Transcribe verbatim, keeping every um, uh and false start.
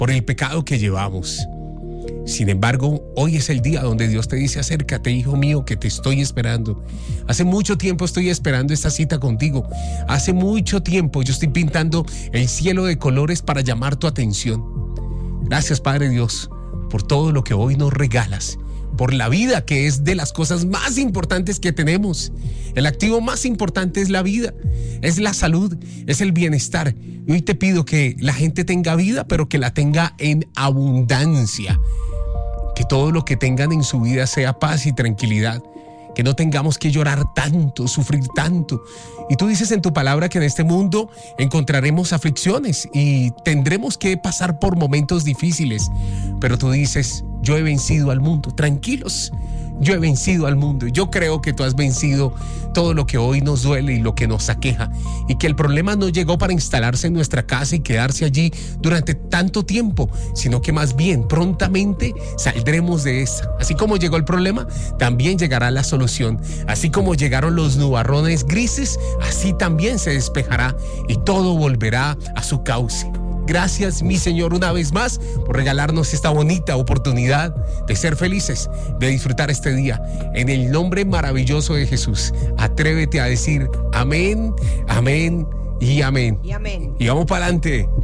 por el pecado que llevamos. Sin embargo, hoy es el día donde Dios te dice: acércate, hijo mío, que te estoy esperando. Hace mucho tiempo estoy esperando esta cita contigo. Hace mucho tiempo yo estoy pintando el cielo de colores para llamar tu atención. Gracias, Padre Dios, por todo lo que hoy nos regalas, por la vida, que es de las cosas más importantes que tenemos. El activo más importante es la vida, es la salud, es el bienestar. Y hoy te pido que la gente tenga vida, pero que la tenga en abundancia. Que todo lo que tengan en su vida sea paz y tranquilidad. Que no tengamos que llorar tanto, sufrir tanto. Y tú dices en tu palabra que en este mundo encontraremos aflicciones y tendremos que pasar por momentos difíciles. Pero tú dices: yo he vencido al mundo. Tranquilos, yo he vencido al mundo. Yo creo que tú has vencido todo lo que hoy nos duele y lo que nos aqueja. Y que el problema no llegó para instalarse en nuestra casa y quedarse allí durante tanto tiempo, sino que más bien prontamente saldremos de esa. Así como llegó el problema, también llegará la solución. Así como llegaron los nubarrones grises, así también se despejará y todo volverá a su cauce. Gracias, mi Señor, una vez más por regalarnos esta bonita oportunidad de ser felices, de disfrutar este día. En el nombre maravilloso de Jesús, atrévete a decir amén, amén y amén. Y amén. Y vamos para adelante.